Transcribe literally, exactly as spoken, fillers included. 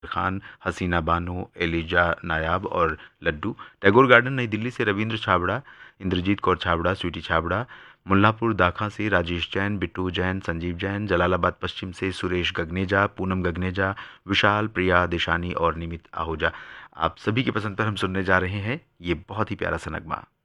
खान, हसीना Bano, Elijah नायाब और Laddu. Tagore garden नई दिल्ली से रविंद्र छाबड़ा, इंद्रजीत कौर छाबड़ा, स्वीटी छाबड़ा। मुल्लापुर दाखा से राजेश जैन, बिट्टू जैन, संजीव जैन। जलालाबाद पश्चिम से सुरेश गगनेजा, पूनम गगनेजा, विशाल, प्रिया दिशानी और निमित आहूजा। आप सभी की पसंद पर हम सुनने जा रहे हैं ये बहुत ही प्यारा सा नगमा।